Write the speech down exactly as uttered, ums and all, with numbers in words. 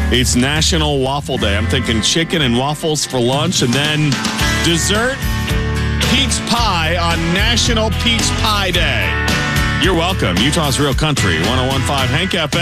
It's National Waffle Day. I'm thinking chicken and waffles for lunch, and then dessert, peach pie on National Peach Pie Day. You're welcome. Utah's Real Country, one oh one point five Hank F M.